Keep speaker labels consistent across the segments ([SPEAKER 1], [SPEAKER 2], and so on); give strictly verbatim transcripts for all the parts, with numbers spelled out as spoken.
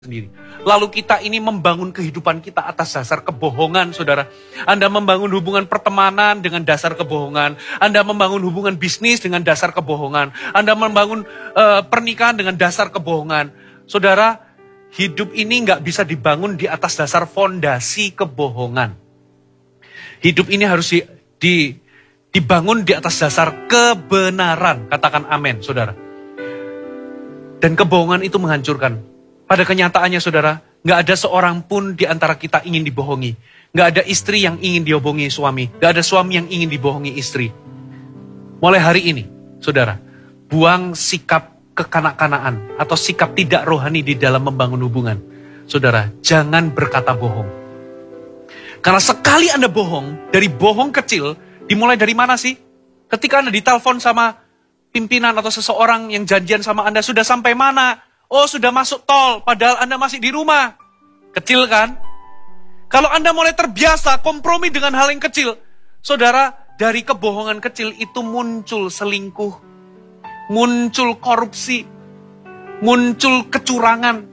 [SPEAKER 1] sendiri. Lalu kita ini membangun kehidupan kita atas dasar kebohongan, saudara. Anda membangun hubungan pertemanan dengan dasar kebohongan. Anda membangun hubungan bisnis dengan dasar kebohongan. Anda membangun uh, pernikahan dengan dasar kebohongan. Saudara, hidup ini nggak bisa dibangun di atas dasar fondasi kebohongan. Hidup ini harus di, di, dibangun di atas dasar kebenaran. Katakan amin, saudara. Dan kebohongan itu menghancurkan. Pada kenyataannya saudara, gak ada seorang pun di antara kita ingin dibohongi. Gak ada istri yang ingin dibohongi suami. Gak ada suami yang ingin dibohongi istri. Mulai hari ini, saudara, buang sikap kekanak-kanaan atau sikap tidak rohani di dalam membangun hubungan. Saudara, jangan berkata bohong. Karena sekali Anda bohong, dari bohong kecil, dimulai dari mana sih? Ketika Anda ditelepon sama pimpinan atau seseorang yang janjian sama Anda, sudah sampai mana? Oh, sudah masuk tol, padahal Anda masih di rumah. Kecil kan? Kalau Anda mulai terbiasa kompromi dengan hal yang kecil, saudara, dari kebohongan kecil itu muncul selingkuh, muncul korupsi, muncul kecurangan.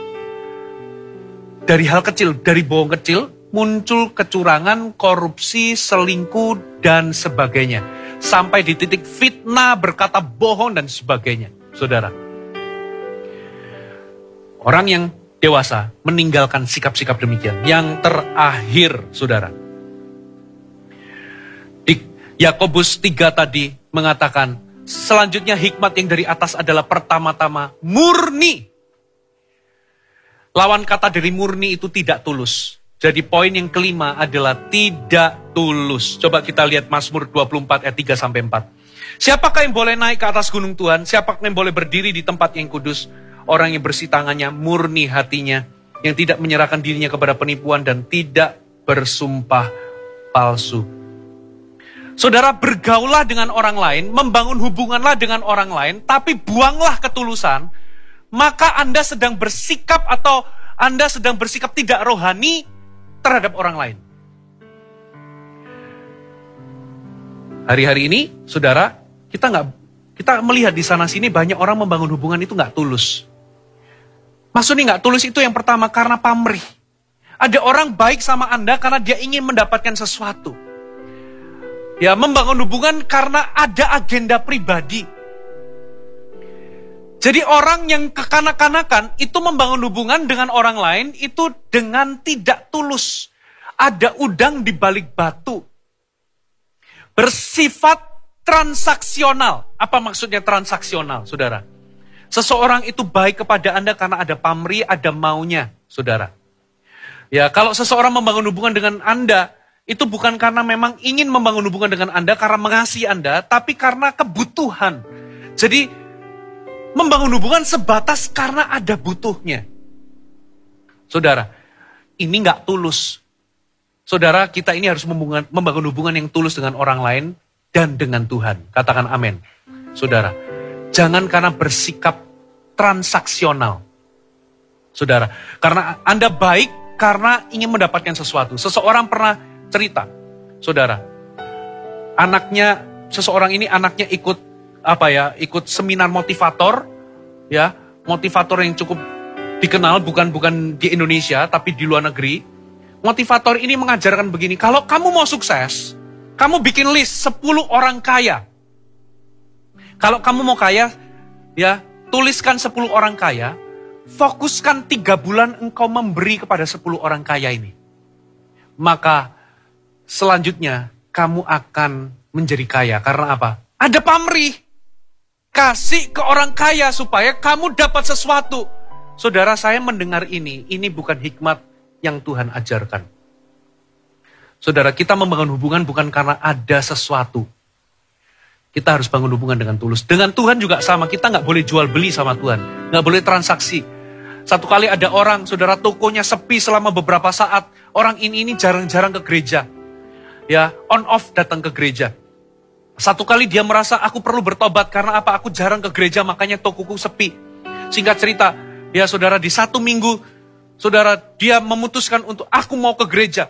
[SPEAKER 1] Dari hal kecil, dari bohong kecil, muncul kecurangan, korupsi, selingkuh, dan sebagainya. Sampai di titik fitnah, berkata bohong, dan sebagainya. Saudara. Orang yang dewasa meninggalkan sikap-sikap demikian. Yang terakhir, saudara. Di Yakobus tiga tadi mengatakan, selanjutnya hikmat yang dari atas adalah pertama-tama murni. Lawan kata dari murni itu tidak tulus. Jadi poin yang kelima adalah tidak tulus. Coba kita lihat Mazmur dua puluh empat ayat tiga sampai empat. Siapakah yang boleh naik ke atas gunung Tuhan? Siapakah yang boleh berdiri di tempat yang kudus? Orang yang bersih tangannya, murni hatinya, yang tidak menyerahkan dirinya kepada penipuan dan tidak bersumpah palsu. Saudara, bergaulah dengan orang lain, membangun hubunganlah dengan orang lain, tapi buanglah ketulusan, maka Anda sedang bersikap atau Anda sedang bersikap tidak rohani terhadap orang lain. Hari-hari ini, saudara, kita nggak kita melihat di sana sini banyak orang membangun hubungan itu nggak tulus. Maksudnya nggak tulus itu yang pertama karena pamrih. Ada orang baik sama Anda karena dia ingin mendapatkan sesuatu. Ya, membangun hubungan karena ada agenda pribadi. Jadi orang yang kekanak-kanakan itu membangun hubungan dengan orang lain itu dengan tidak tulus. Ada udang di balik batu. Bersifat transaksional. Apa maksudnya transaksional, saudara? Seseorang itu baik kepada Anda karena ada pamrih, ada maunya, saudara. Ya, kalau seseorang membangun hubungan dengan Anda, itu bukan karena memang ingin membangun hubungan dengan Anda, karena mengasihi Anda, tapi karena kebutuhan. Jadi, membangun hubungan sebatas karena ada butuhnya. Saudara, ini nggak tulus. Saudara, kita ini harus membangun hubungan yang tulus dengan orang lain dan dengan Tuhan. Katakan amin. Saudara, jangan karena bersikap transaksional. Saudara, karena Anda baik karena ingin mendapatkan sesuatu. Seseorang pernah cerita, saudara, anaknya, seseorang ini anaknya ikut apa ya, ikut seminar motivator, ya, motivator yang cukup dikenal, bukan bukan di Indonesia, tapi di luar negeri. Motivator ini mengajarkan begini, kalau kamu mau sukses, kamu bikin list sepuluh orang kaya. Kalau kamu mau kaya, ya, tuliskan sepuluh orang kaya, fokuskan tiga bulan engkau memberi kepada sepuluh orang kaya ini. Maka selanjutnya kamu akan menjadi kaya. Karena apa? Ada pamrih. Kasih ke orang kaya supaya kamu dapat sesuatu. Saudara, saya mendengar ini, ini bukan hikmat yang Tuhan ajarkan. Saudara, kita membangun hubungan bukan karena ada sesuatu. Kita harus bangun hubungan dengan tulus. Dengan Tuhan juga sama, kita nggak boleh jual beli sama Tuhan. Nggak boleh transaksi. Satu kali ada orang, saudara, tokonya sepi selama beberapa saat. Orang ini ini jarang-jarang ke gereja. Ya, on off datang ke gereja. Satu kali dia merasa aku perlu bertobat. Karena apa? Aku jarang ke gereja, makanya tokoku sepi. Singkat cerita, ya saudara, di satu minggu, saudara, dia memutuskan untuk aku mau ke gereja.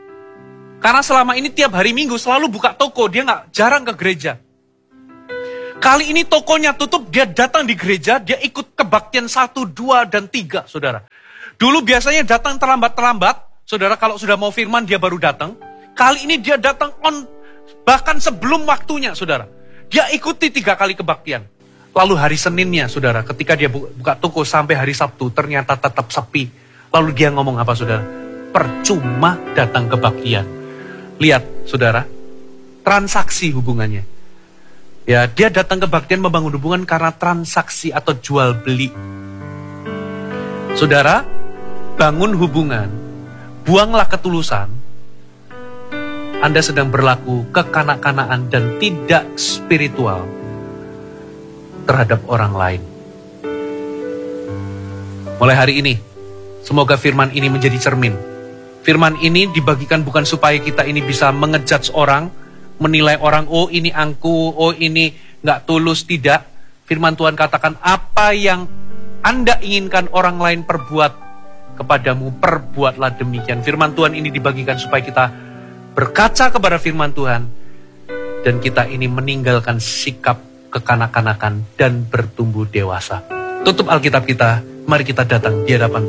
[SPEAKER 1] Karena selama ini tiap hari Minggu selalu buka toko, dia nggak jarang ke gereja. Kali ini tokonya tutup, dia datang di gereja, dia ikut kebaktian satu, dua, dan tiga, saudara. Dulu biasanya datang terlambat-terlambat, saudara, kalau sudah mau firman dia baru datang. Kali ini dia datang on, bahkan sebelum waktunya, saudara. Dia ikuti tiga kali kebaktian. Lalu hari Seninnya, saudara, ketika dia buka toko sampai hari Sabtu, ternyata tetap sepi. Lalu dia ngomong apa, saudara? Percuma datang kebaktian. Lihat, saudara, transaksi hubungannya. Ya, dia datang kebaktian membangun hubungan karena transaksi atau jual beli. Saudara, bangun hubungan, buanglah ketulusan. Anda sedang berlaku kekanak-kanaan dan tidak spiritual terhadap orang lain. Mulai hari ini, semoga firman ini menjadi cermin. Firman ini dibagikan bukan supaya kita ini bisa mengejudge orang, menilai orang, oh ini angku, oh ini gak tulus, tidak. Firman Tuhan katakan, apa yang Anda inginkan orang lain perbuat kepadamu, perbuatlah demikian. Firman Tuhan ini dibagikan supaya kita berkaca kepada firman Tuhan, dan kita ini meninggalkan sikap kekanak-kanakan dan bertumbuh dewasa. Tutup Alkitab kita, mari kita datang di hadapan